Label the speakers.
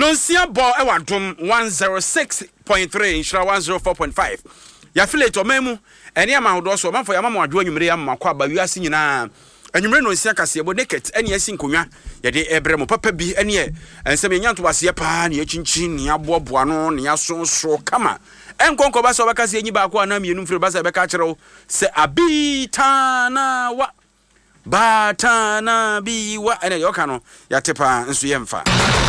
Speaker 1: Nonsia ball ewadom 106.3 inshira 104.5 ya affiliate omemu ene ama hodo so manfo ya mama wadwo anwumre ya mama kwa aba wiase nyina anwumre nonsia kase ebo naked ene asi nkonwa ya de ebremo papa bi ene ensem nyanto wase pa ne yachinchin ne aboboa no ne yasonso kama enkonko ba so bakase enyi ba kwa na mienu mfiri ba sa be ka kirewo se abitana wa batana biwa ene yoka no yatepa nso yemfa